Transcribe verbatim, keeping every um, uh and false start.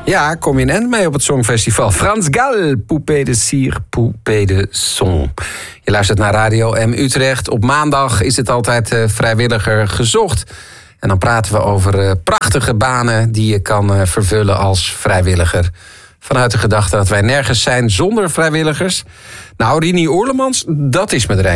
Ja, kom je een end mee op het Songfestival. Frans Gal, Poupée de Cire, Poupée de Son. Je luistert naar Radio M Utrecht. Op maandag is het altijd uh, vrijwilliger gezocht. En dan praten we over uh, prachtige banen die je kan uh, vervullen als vrijwilliger. Vanuit de gedachte dat wij nergens zijn zonder vrijwilligers. Nou, Rini Oerlemans, dat is me er een.